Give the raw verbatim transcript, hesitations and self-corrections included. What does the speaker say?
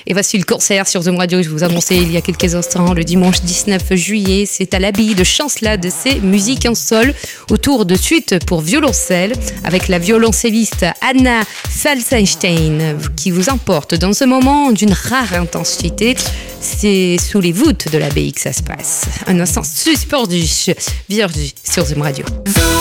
Et voici le concert sur Zoom Radio, je vous annonçais il y a quelques instants, le dimanche dix-neuf juillet. C'est à l'abbaye de Chancelade, c'est musique en sol, autour de suite pour violoncelle, avec la violoncelliste Anna Falsenstein, qui vous emporte dans ce moment d'une rare intensité. C'est sous les voûtes de l'abbaye que ça se passe. Un instant suspendu, bienvenue sur Zoom Radio.